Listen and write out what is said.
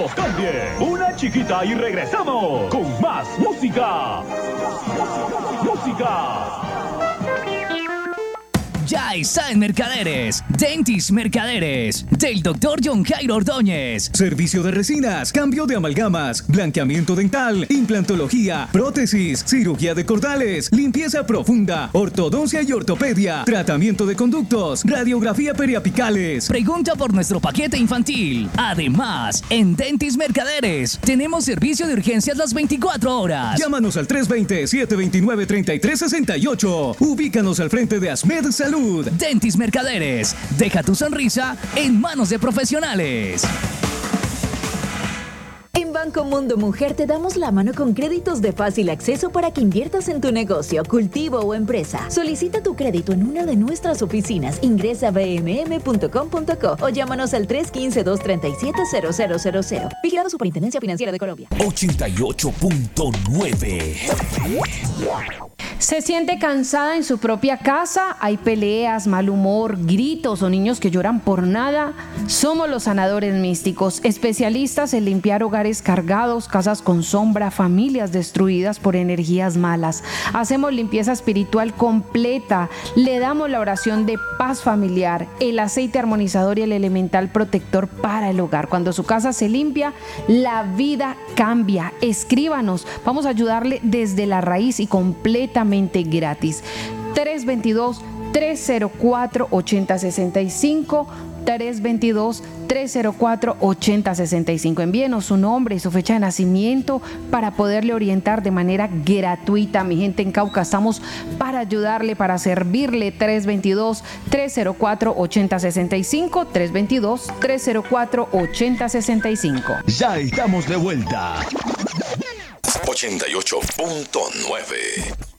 nos cambie. Una chiquita y regresamos con más música. Música. Ya está en Mercaderes, Dentis Mercaderes, del Dr. John Jairo Ordóñez. Servicio de resinas, cambio de amalgamas, blanqueamiento dental, implantología, prótesis, cirugía de cordales, limpieza profunda, ortodoncia y ortopedia, tratamiento de conductos, radiografía periapicales. Pregunta por nuestro paquete infantil. Además, en Dentis Mercaderes tenemos servicio de urgencias las 24 horas. Llámanos al 320-729-3368. Ubícanos al frente de Asmed Salud. Dentis Mercaderes. Deja tu sonrisa en manos de profesionales. En Banco Mundo Mujer te damos la mano con créditos de fácil acceso para que inviertas en tu negocio, cultivo o empresa. Solicita tu crédito en una de nuestras oficinas. Ingresa a bmm.com.co o llámanos al 315-237-0000. Vigilado Superintendencia Financiera de Colombia. 88.9. ¿Se siente cansada en su propia casa? ¿Hay peleas, mal humor, gritos o niños que lloran por nada? Somos los sanadores místicos, especialistas en limpiar hogares cargados, casas con sombra, familias destruidas por energías malas. Hacemos limpieza espiritual completa, le damos la oración de paz familiar, el aceite armonizador y el elemental protector para el hogar. Cuando su casa se limpia, la vida cambia. Escríbanos, vamos a ayudarle desde la raíz y completamente gratis. 322-304-8065, 322-304-8065. Envíenos su nombre y su fecha de nacimiento para poderle orientar de manera gratuita. Mi gente en Cauca, estamos para ayudarle, para servirle. 322-304-8065, 322-304-8065. Ya estamos de vuelta. 88.9.